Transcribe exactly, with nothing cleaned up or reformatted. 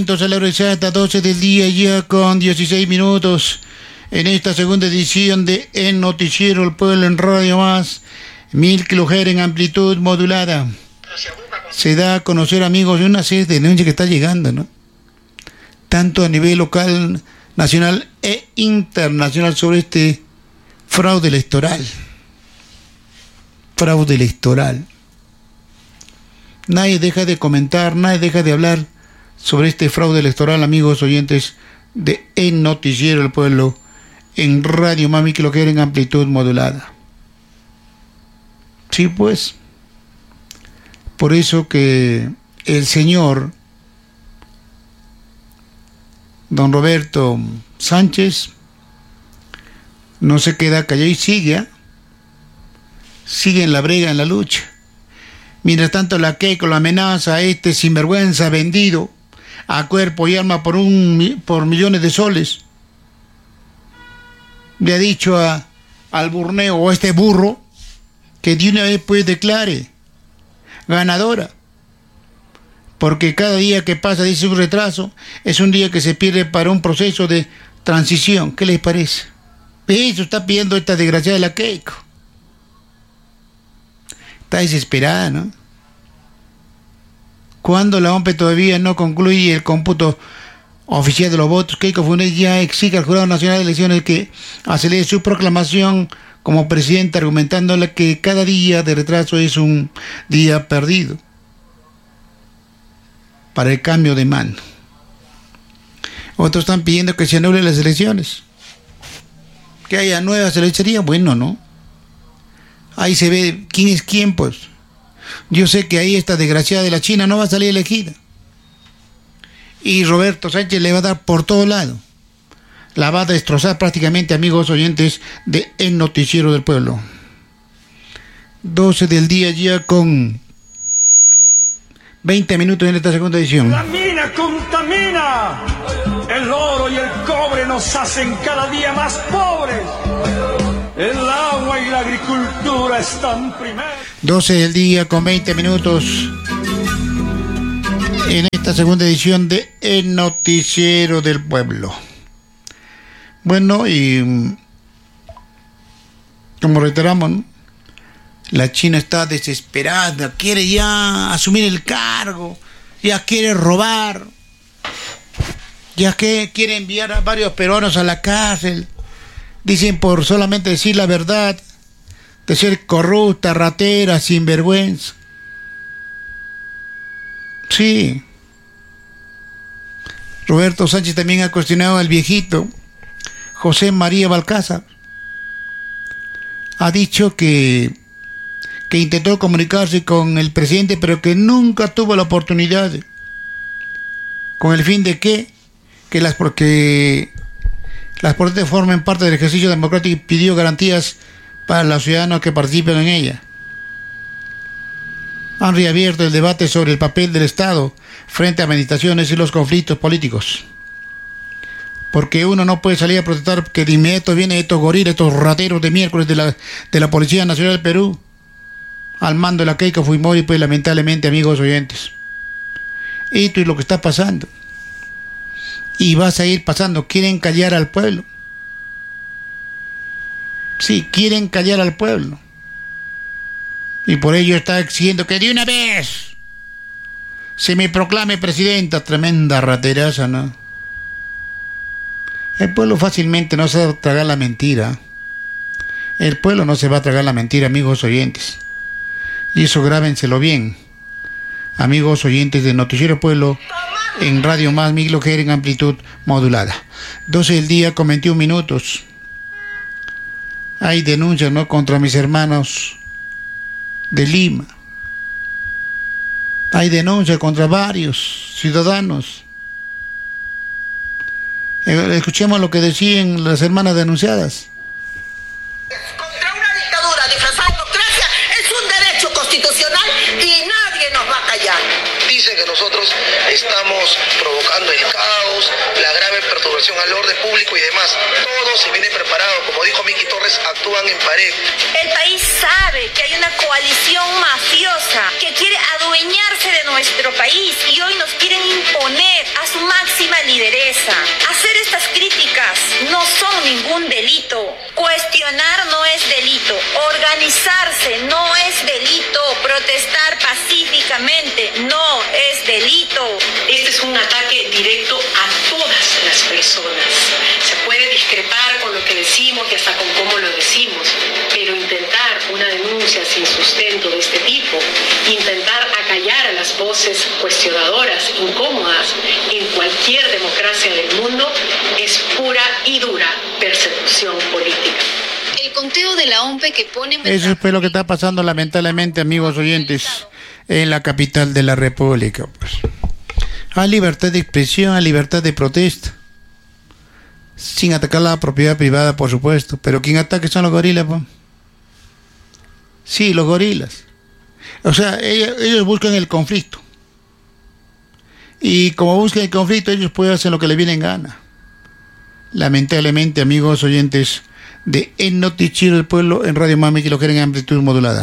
A la hora exacta, doce del día, ya con dieciséis minutos, en esta segunda edición de El Noticiero El Pueblo en Radio Más, mil kilohertz en amplitud modulada. Se da a conocer, amigos, de una serie de denuncias que está llegando, ¿no? Tanto a nivel local, nacional e internacional sobre este fraude electoral. Fraude electoral. Nadie deja de comentar, nadie deja de hablar sobre este fraude electoral, amigos oyentes de El Noticiero El Pueblo en Radio Mami, que lo quieren en amplitud modulada. Sí, pues, por eso que el señor don Roberto Sánchez no se queda callado y sigue, sigue en la brega, en la lucha. Mientras tanto, la Keiko lo amenaza a este sinvergüenza vendido a cuerpo y alma por un por millones de soles. Le ha dicho a, al burneo o a este burro que de una vez pues declare ganadora, porque cada día que pasa, dice, un retraso es un día que se pierde para un proceso de transición. ¿Qué les parece? Eso está pidiendo esta desgraciada de la Keiko. Está desesperada, ¿no? Cuando la O M P todavía no concluye el cómputo oficial de los votos, Keiko Funes ya exige al Jurado Nacional de Elecciones que acelere su proclamación como presidenta, argumentándole que cada día de retraso es un día perdido para el cambio de mando. Otros están pidiendo que se anulen las elecciones, que haya nuevas elecciones. Sería bueno, ¿no? Ahí se ve quién es quién, pues. Yo sé que ahí esta desgraciada de la China no va a salir elegida. Y Roberto Sánchez le va a dar por todo lado. La va a destrozar prácticamente, amigos oyentes de El Noticiero del Pueblo. doce del día ya con veinte minutos en esta segunda edición. La mina contamina. El oro y el cobre nos hacen cada día más pobres. El agua y la agricultura están primero. doce del día con veinte minutos en esta segunda edición de El Noticiero del Pueblo. Bueno, y como reiteramos, ¿no? La China está desesperada, quiere ya asumir el cargo, ya quiere robar, ya que quiere enviar a varios peruanos a la cárcel. Dicen por solamente decir la verdad, de ser corrupta, ratera, sinvergüenza. Sí. Roberto Sánchez también ha cuestionado al viejito José María Balcázar. Ha dicho que, que intentó comunicarse con el presidente, pero que nunca tuvo la oportunidad. ¿Con el fin de qué? Que las porque las protestas formen parte del ejercicio democrático y pidió garantías para los ciudadanos que participen en ella. Han reabierto el debate sobre el papel del Estado frente a manifestaciones y los conflictos políticos. Porque uno no puede salir a protestar que de inmediato vienen estos gorilas, estos rateros de miércoles de la, de la Policía Nacional del Perú, al mando de la Keiko Fujimori, pues lamentablemente, amigos oyentes. Esto es lo que está pasando. Y va a seguir pasando. Quieren callar al pueblo. Sí, quieren callar al pueblo. Y por ello está exigiendo que de una vez se me proclame presidenta. Tremenda rateraza, ¿no? El pueblo fácilmente no se va a tragar la mentira. El pueblo no se va a tragar la mentira, amigos oyentes. Y eso grábenselo bien. Amigos oyentes de Noticiero Pueblo en Radio Más, mil kilohertz en amplitud modulada. doce del día con veintiún minutos. Hay denuncias, ¿no?, contra mis hermanos de Lima. Hay denuncias contra varios ciudadanos. Escuchemos lo que decían las hermanas denunciadas. Contra una dictadura disfrazada de democracia es un derecho constitucional y nadie nos va a callar. Dice que nosotros estamos provocando el caos, la grave perturbación coerción al orden público y demás. Todo se viene preparado, como dijo Miki Torres, actúan en pared. El país sabe que hay una coalición mafiosa que quiere adueñarse de nuestro país y hoy nos quieren imponer a su máxima lideresa. Hacer estas críticas no son ningún delito. Cuestionar no es delito. Organizarse no es delito. Protestar pacíficamente no es delito. Este es un ataque directo a todas las personas. Se puede discrepar con lo que decimos y hasta con cómo lo decimos, pero intentar una denuncia sin sustento de este tipo, intentar acallar a las voces cuestionadoras, incómodas, en cualquier democracia del mundo, es pura y dura persecución política. El conteo de la O M P E que pone... Eso es lo que está pasando lamentablemente, amigos oyentes, en la capital de la República. Pues hay libertad de expresión, hay libertad de protesta, sin atacar la propiedad privada, por supuesto, pero quien ataque son los gorilas, pues. Sí, los gorilas. O sea, ellos, ellos buscan el conflicto. Y como buscan el conflicto, ellos pueden hacer lo que les viene en gana. Lamentablemente, amigos oyentes de El Noticiero del Pueblo en Radio Mami, que lo quieren en amplitud modulada.